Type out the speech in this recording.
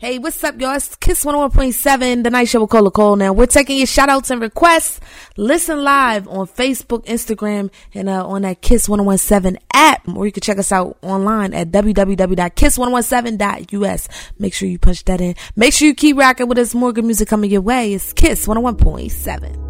Hey, what's up, y'all? It's Kiss 101.7, The Night Show with Cole. Now, we're taking your shout-outs and requests. Listen live on Facebook, Instagram, and on that Kiss 101.7 app. Or you can check us out online at www.kiss117.us. Make sure you punch that in. Make sure you keep rocking with us. More good music coming your way. It's Kiss 101.7.